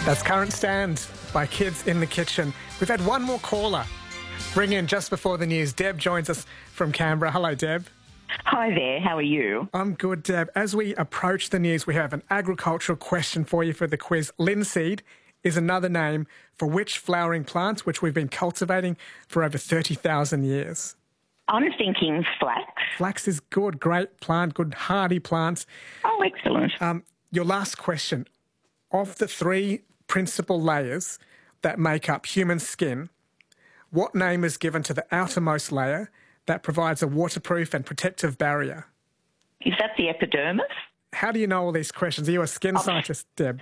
That's Current Stand by Kids in the Kitchen. We've had one more caller ring in just before the news. Deb joins us from Canberra. Hello, Deb. Hi there, how are you? I'm good, Deb. As we approach the news, we have an agricultural question for you for the quiz. Linseed is another name for which flowering plant which we've been cultivating for over 30,000 years? I'm thinking flax. Flax is good, great plant, good hardy plant. Oh, excellent. Your last question. Of the three principal layers that make up human skin, what name is given to the outermost layer that provides a waterproof and protective barrier? Is that the epidermis? How do you know all these questions? Are you a skin scientist, Deb?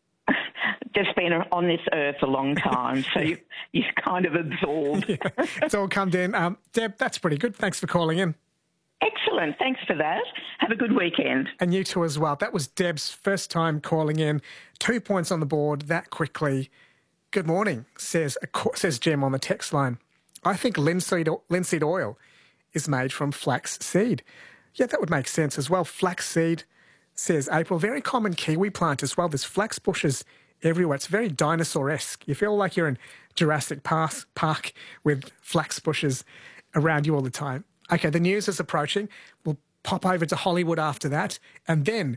Just been on this earth a long time, so you've kind of absorbed. Yeah, it's all come in. Deb, that's pretty good. Thanks for calling in. Excellent, thanks for that. Have a good weekend. And you too as well. That was Deb's first time calling in. 2 points on the board that quickly. Good morning, says Jem on the text line. I think linseed oil is made from flax seed. Yeah, that would make sense as well. Flax seed, says April. Very common Kiwi plant as well. There's flax bushes everywhere. It's very dinosaur-esque. You feel like you're in Jurassic Park with flax bushes around you all the time. Okay, the news is approaching. We'll pop over to Hollywood after that. And then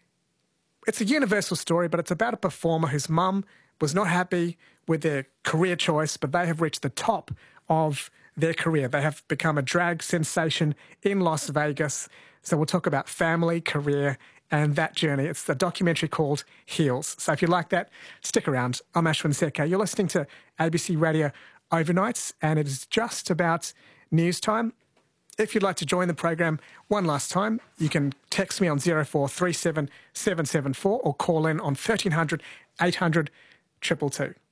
it's a universal story, but it's about a performer whose mum was not happy with their career choice, but they have reached the top of their career. They have become a drag sensation in Las Vegas. So we'll talk about family, career, and that journey. It's the documentary called Heels. So if you like that, stick around. I'm Ashwin Seke. You're listening to ABC Radio Overnights, and it is just about news time. If you'd like to join the program one last time, you can text me on 0437 774 or call in on 1300 800 222.